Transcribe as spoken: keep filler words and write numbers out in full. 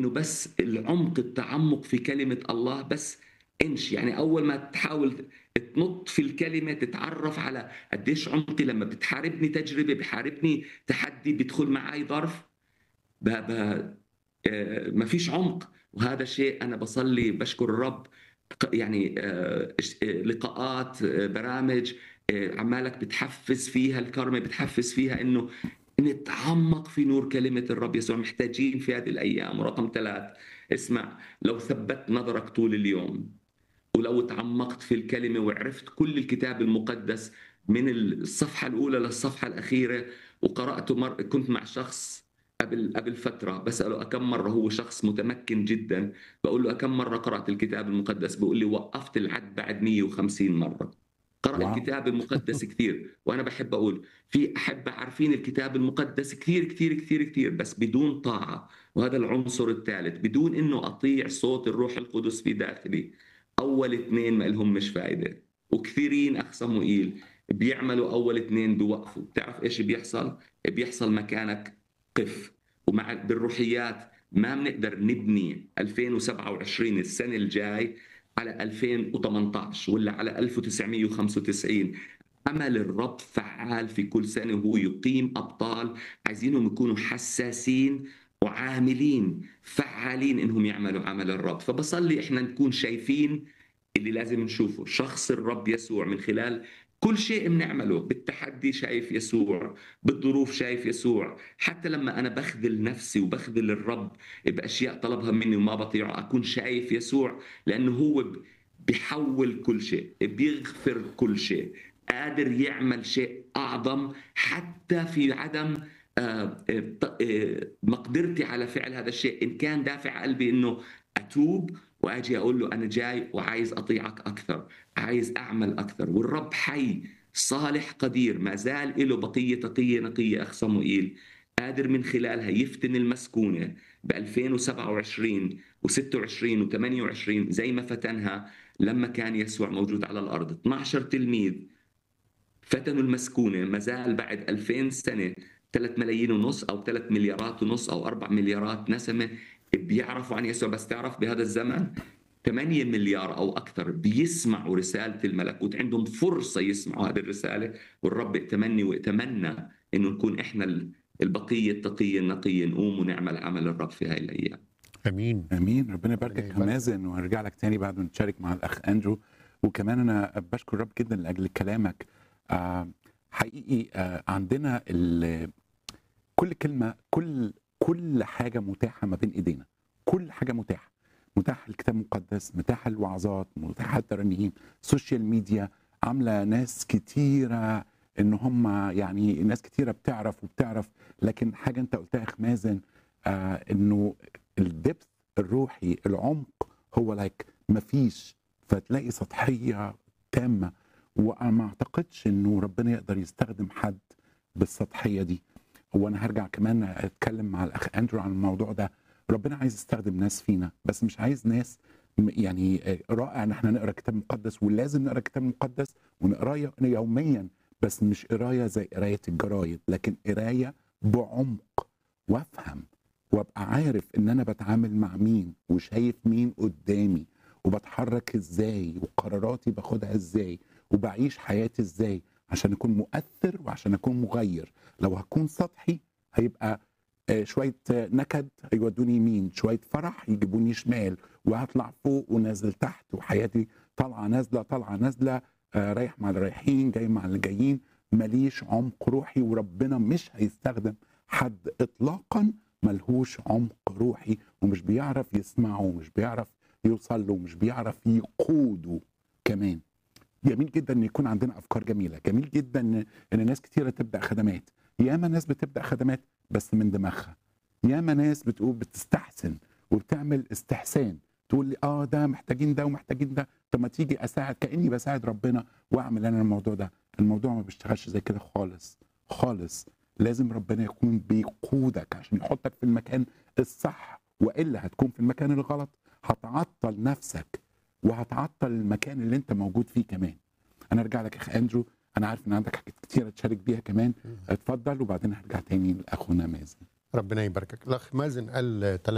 إنه بس العمق التعمق في كلمة الله بس انش، يعني أول ما تحاول تنط في الكلمة تتعرف على قديش عمقي. لما بتحاربني تجربة، بحاربني تحدي، بيدخل معي ظرف، ب ب آآ ما فيش عمق. وهذا شيء أنا باصلّي باشكر الرب، ق يعني آآ اش آآ لقاءات، آآ برامج، آآ عمّالك بتحفّز فيها الكرمة، بتحفّز فيها إنه نتعمّق في نور كلمة الرب يسوع، محتاجين في هذه الأيام. ورقم ثلاثة، اسمع، لو ثبّت نظرك طول اليوم ولو تعمقت في الكلمة وعرفت كل الكتاب المقدس من الصفحة الأولى للصفحة الأخيرة وقرأته مر... كنت مع شخص قبل قبل فترة بسأله أكم مرة، هو شخص متمكن جدا، بقول له أكم مرة قرأت الكتاب المقدس؟ بقول لي وقفت العد بعد مية وخمسين مرة. قرأ واو! الكتاب المقدس كثير. وأنا بحب أقول في أحبة عارفين الكتاب المقدس كثير كثير كثير كثير، بس بدون طاعة. وهذا العنصر الثالث، بدون إنه أطيع صوت الروح القدس في داخلي. أول اثنين ما لهم مش فايدة. وكثيرين أخ صموئيل بيعملوا أول اثنين بيوقفوا. بتعرف إيش بيحصل؟ بيحصل مكانك قف. ومع بالروحيات ما بنقدر نبني ألفين وسبعة وعشرين السنة الجاي على ألفين وثمانية عشر ولا على ألف وتسعمية وخمسة وتسعين. عمل الرب فعال في كل سنة، وهو يقيم أبطال عايزينهم يكونوا حساسين وعاملين فعالين إنهم يعملوا عمل الرب. فبصلي إحنا نكون شايفين اللي لازم نشوفه، شخص الرب يسوع، من خلال كل شيء بنعمله. بالتحدي شايف يسوع، بالظروف شايف يسوع، حتى لما أنا بخذل نفسي وبخذل الرب بأشياء طلبها مني وما بطيعه أكون شايف يسوع، لأنه هو ب- بيحول كل شيء، بيغفر كل شيء، قادر يعمل شيء أعظم حتى في عدم آه، آه، ط- آه، مقدرتي على فعل هذا الشيء. إن كان دافع قلبي إنه أتوب واجي اقول له انا جاي وعايز اطيعك اكثر، عايز اعمل اكثر. والرب حي صالح قدير، ما زال له بقيه تقيه نقيه اخ صموئيل، قادر من خلالها يفتن المسكونه ب ألفين وسبعة وعشرين و26 و28 زي ما فتنها لما كان يسوع موجود على الارض. اثناشر تلميذ فتنوا المسكونه، ما زال بعد ألفين سنه ثلاثة ملايين ونص او ثلاثة مليارات ونص او أربعة مليارات نسمه بيعرفوا عن يسوع. بس تعرف بهذا الزمن ثمانية مليار أو أكثر بيسمعوا رسالة الملكوت، عندهم فرصة يسمعوا هذه الرسالة. والرب ائتمني واتمنى إنه نكون إحنا البقية التقية النقية، نقوم ونعمل عمل الرب في هاي الأيام. امين. امين. ربنا ربنا يباركك يا يبارك. مازن، وهرجع لك تاني بعد ما نتشارك مع الاخ اندرو. وكمان انا بشكر الرب جدا لاجل كلامك. آه حقيقي آه عندنا ال- كل كلمه، كل كل حاجه متاحه ما بين ايدينا. كل حاجه متاحه، متاح الكتاب المقدس، متاح الوعظات، متاح الترانيم، السوشيال ميديا عامله ناس كتيره ان هم يعني ناس كتيره بتعرف وبتعرف. لكن حاجه انت قلتها يا اخ مازن، آه انه الدبث الروحي، العمق، هو لايك مفيش، فتلاقي سطحيه تامه. وانا ما اعتقدش انه ربنا يقدر يستخدم حد بالسطحيه دي. وانا هرجع كمان اتكلم مع الاخ اندرو عن الموضوع ده. ربنا عايز يستخدم ناس فينا، بس مش عايز ناس م- يعني آه، رائع ان احنا نقرا الكتاب المقدس، ولازم نقرا الكتاب المقدس ونقراه يوميا، بس مش قرايه زي قرايه الجرايد، لكن قرايه بعمق، وافهم وابقى عارف ان انا بتعامل مع مين وشايف مين قدامي وبتحرك ازاي وقراراتي باخدها ازاي وبعيش حياتي ازاي عشان اكون مؤثر وعشان اكون مغير. لو هكون سطحي هيبقى آه، شويه آه، نكد هيودوني يمين، شويه فرح يجيبوني شمال، وهطلع فوق ونازل تحت، وحياتي طالعه نازله طالعه نازله، آه، رايح مع اللي رايحين جاي مع اللي جايين. ماليش عمق روحي، وربنا مش هيستخدم حد اطلاقا ملهوش عمق روحي ومش بيعرف يسمعه ومش بيعرف يوصل له ومش بيعرف يقوده كمان. جميل جدا ان يكون عندنا افكار جميله، جميل جدا ان ان ناس كتيره تبدا خدمات. ياما ناس بتبدا خدمات بس من دماغها. ياما ناس بتقول بتستحسن وبتعمل استحسان، تقول لي اه ده محتاجين ده ومحتاجين ده، طب ما تيجي اساعد كاني بساعد ربنا واعمل انا الموضوع ده. الموضوع ما بيشتغلش زي كده خالص خالص. لازم ربنا يكون بيقودك عشان يحطك في المكان الصح، والا هتكون في المكان الغلط، هتعطل نفسك وهتعطل المكان اللي انت موجود فيه كمان. انا ارجع لك يا اخ اندرو، انا عارف ان عندك حاجات كتيره تشارك بيها كمان. اتفضل، وبعدين هرجع تاني لاخونا مازن. ربنا يباركك. الاخ مازن قال ثلاث